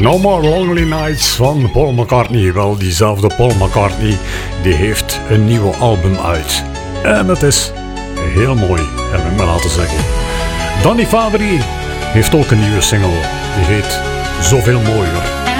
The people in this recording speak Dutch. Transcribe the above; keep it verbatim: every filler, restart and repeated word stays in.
No More Lonely Nights van Paul McCartney. Wel, diezelfde Paul McCartney die heeft een nieuwe album uit. En het is heel mooi, heb ik me laten zeggen. Danny Fabry heeft ook een nieuwe single. Die heet Zoveel Mooier.